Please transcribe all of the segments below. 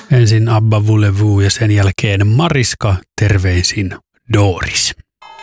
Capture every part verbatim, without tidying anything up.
Ensin Abba Voulez-Vous ja sen jälkeen Mariska, terveisin Doris.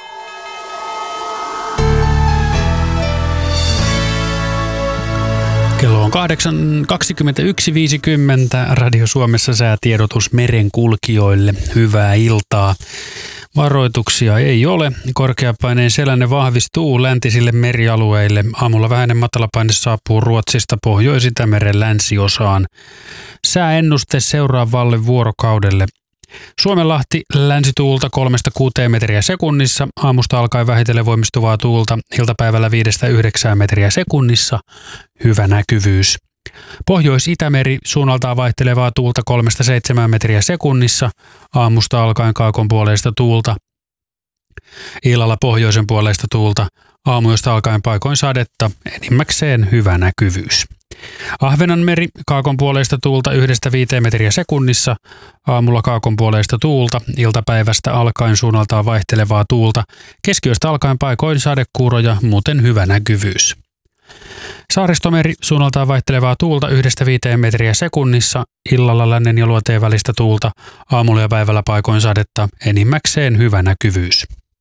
Kello on kaksikymmentäyksi viisikymmentä. Radio Suomessa säätiedotus merenkulkijoille. Hyvää iltaa. Varoituksia ei ole. Korkeapaineen selänne vahvistuu läntisille merialueille. Aamulla vähäinen matalapaine saapuu Ruotsista Pohjois-Itämeren länsiosaan. Sääennuste seuraavalle vuorokaudelle. Suomenlahti länsituulta kolmesta kuuteen metriä sekunnissa. Aamusta alkaen vähitellen voimistuvaa tuulta. Iltapäivällä viidestä yhdeksään metriä sekunnissa. Hyvä näkyvyys. Pohjois-Itämeri suunnaltaan vaihtelevaa tuulta kolmesta seitsemään metriä sekunnissa. Aamusta alkaen kaakon puoleista tuulta. Illalla pohjoisen puoleista tuulta. Aamuyöstä alkaen paikoin sadetta. Enimmäkseen hyvä näkyvyys. Ahvenanmeri kaakon puoleista tuulta yhdestä viiteen metriä sekunnissa. Aamulla kaakon puoleista tuulta. Iltapäivästä alkaen suunnaltaan vaihtelevaa tuulta. Keskiyöstä alkaen paikoin sadekuuroja, muuten hyvä näkyvyys. Saaristomeri suunnaltaan vaihtelevaa tuulta yhdestä viiteen metriä sekunnissa. Illalla lännen ja luoteen välistä tuulta. Aamulla ja päivällä paikoin sadetta. Enimmäkseen hyvä näkyvyys.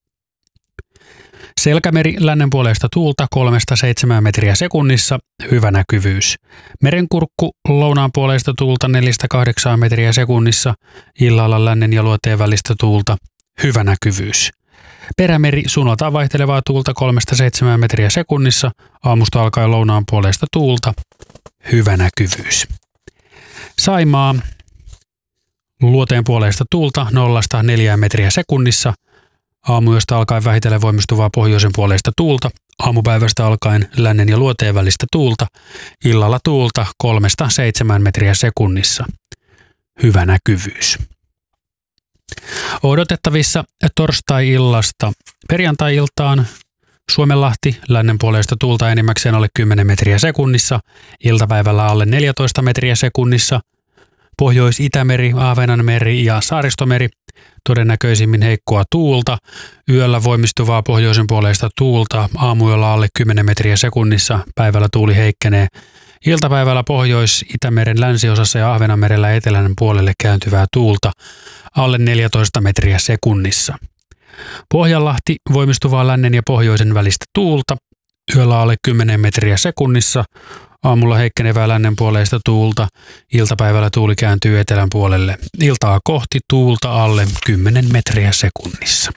Selkämeri lännen puolesta tuulta kolmesta seitsemään metriä sekunnissa, hyvä näkyvyys. Merenkurkku lounaan puolesta tuulta neljästä kahdeksaan metriä sekunnissa, illalla lännen ja luoteen välistä tuulta, hyvä näkyvyys. Perämeri suunnaltaan vaihtelevaa tuulta kolmesta seitsemään metriä sekunnissa, aamusta alkaen lounaan puolesta tuulta, hyvä näkyvyys. Saimaa luoteen puolesta tuulta nollasta neljään metriä sekunnissa, aamuyöstä alkaen vähitellen voimistuvaa pohjoisen puoleista tuulta, aamupäivästä alkaen lännen ja luoteen välistä tuulta, illalla tuulta kolmesta seitsemään metriä sekunnissa. Hyvä näkyvyys. Odotettavissa torstai-illasta perjantai-iltaan Suomenlahti lännen puoleista tuulta enimmäkseen alle kymmenen metriä sekunnissa, iltapäivällä alle neljätoista metriä sekunnissa, Pohjois-Itämeri, Ahvenanmeri ja Saaristomeri todennäköisimmin heikkoa tuulta, yöllä voimistuvaa pohjoisen puoleista tuulta, aamuyöllä alle kymmenen metriä sekunnissa, päivällä tuuli heikkenee. Iltapäivällä Pohjois-Itämeren länsiosassa ja Ahvenanmerellä etelän puolelle kääntyvää tuulta, alle neljätoista metriä sekunnissa. Pohjanlahti voimistuvaa lännen ja pohjoisen välistä tuulta, yöllä alle kymmenen metriä sekunnissa, aamulla heikkenevää lännen puoleista tuulta, iltapäivällä tuuli kääntyy etelän puolelle. Iltaa kohti tuulta alle kymmenen metriä sekunnissa.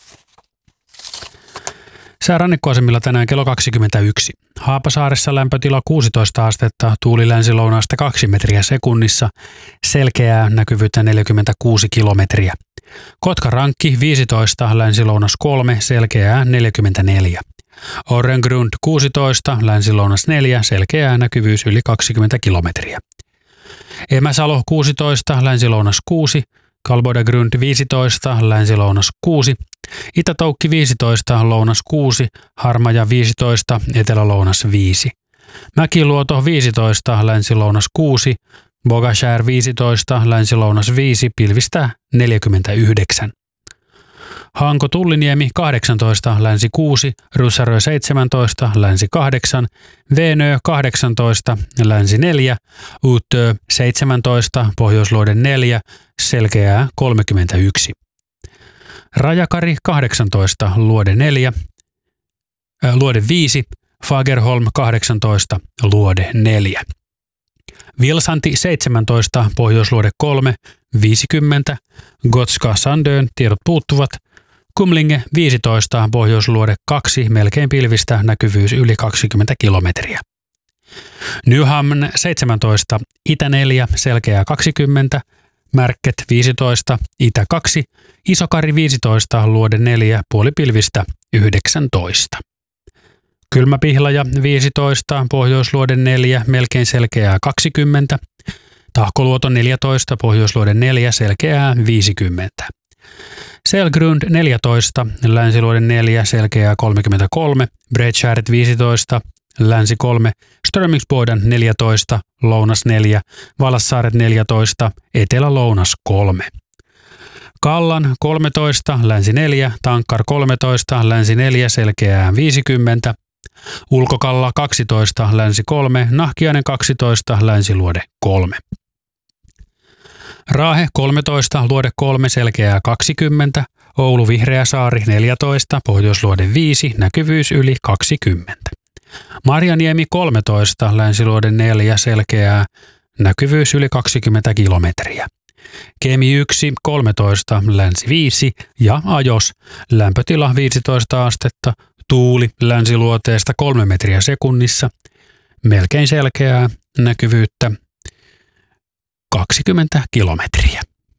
Sää rannikkoasemilla tänään kello kaksikymmentäyksi. Haapasaaressa lämpötila kuusitoista astetta, tuuli länsilounaasta kaksi metriä sekunnissa, selkeää näkyvyyttä neljäkymmentäkuusi kilometriä. Kotkarankki viisitoista, länsilounas kolme, selkeää neljäkymmentäneljä. Orrengrund kuusitoista, länsilounas neljä, selkeää näkyvyys yli kaksikymmentä kilometriä. Emäsalo kuusitoista, länsilounas kuusi, Kalbodagrund viisitoista, länsilounas kuusi, Itätoukki viisitoista, lounas kuusi, Harmaja viisitoista, etelälounas viisi. Mäkiluoto viisitoista, länsilounas kuusi, Bogashär viisitoista, länsilounas viisi, pilvistä neljäkymmentäyhdeksän. Hanko Tulliniemi kahdeksantoista, länsi kuusi, Ryssärö seitsemäntoista, länsi kahdeksan, Veenö kahdeksantoista, länsi neljä, Uutö seitsemäntoista, Pohjoisluoden neljä, selkeää kolmekymmentäyksi. Rajakari kahdeksantoista, Luode neljä, äh, Luode viisi, Fagerholm kahdeksantoista, Luode neljä. Vilsanti seitsemäntoista, Pohjoisluode kolme, viisikymmentä, Gotska Sandön, tiedot puuttuvat. Kumlinge viisitoista, Pohjoisluode kaksi, melkein pilvistä, näkyvyys yli kaksikymmentä kilometriä. Nyhamn seitsemäntoista, Itä neljä, selkeää kaksikymmentä, Märket viisitoista, Itä kaksi, Isokari viisitoista, Luode neljä, puolipilvistä yhdeksäntoista. Kylmäpihlaja viisitoista, Pohjoisluode neljä, melkein selkeää kaksikymmentä, Tahkoluoto neljätoista, Pohjoisluode neljä, selkeää viisikymmentä. Selgrund neljätoista, Länsiluode neljä, selkeää kolmekymmentäkolme, Bredskäret viisitoista, Länsi kolme, Strömingsboden neljätoista, Lounas neljä, Valassaaret neljätoista, Etelä-Lounas kolme. Kallan kolmetoista, Länsi neljä, Tankkar kolmetoista, Länsi neljä, selkeää viisikymmentä, Ulkokalla kaksitoista, Länsi kolme, Nahkiainen kaksitoista, Länsiluode kolme. Raahe kolmetoista, Luode kolme, Selkeää kaksikymmentä, Oulu Vihreäsaari neljätoista, Pohjoisluode viisi, näkyvyys yli kaksikymmentä. Marjaniemi kolmetoista, Länsiluode neljä, Selkeää, näkyvyys yli kaksikymmentä kilometriä. Kemi yksi, kolmetoista, Länsi viisi ja Ajos, lämpötila viisitoista astetta, tuuli länsiluoteesta kolme metriä sekunnissa, melkein selkeää, näkyvyyttä kaksikymmentä kilometriä.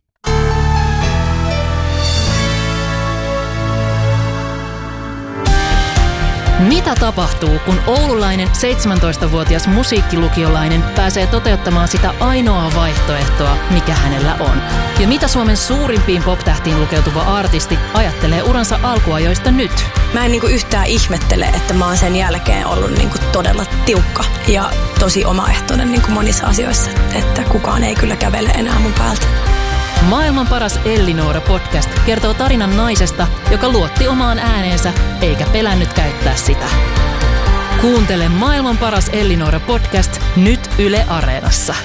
Mitä tapahtuu, kun oululainen seitsemäntoistavuotias musiikkilukiolainen pääsee toteuttamaan sitä ainoaa vaihtoehtoa, mikä hänellä on? Ja mitä Suomen suurimpiin pop-tähtiin lukeutuva artisti ajattelee uransa alkuajoista nyt? Mä en niinku yhtään ihmettele, että mä oon sen jälkeen ollut niinku todella tiukka ja tosi omaehtoinen niinku monissa asioissa, että kukaan ei kyllä kävele enää mun päältä. Maailman paras Ellinora podcast kertoo tarinan naisesta, joka luotti omaan ääneensä eikä pelännyt käyttää sitä. Kuuntele Maailman paras Ellinora podcast nyt Yle Areenassa.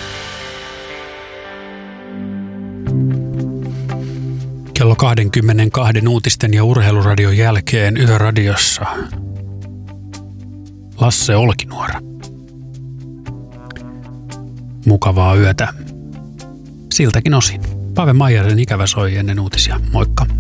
Kello kaksikymmentäkaksi uutisten ja urheiluradion jälkeen Yöradiossa Lasse Olkinuora. Mukavaa yötä siltäkin osin. Pave Maijasen ikävä soi ennen uutisia. Moikka!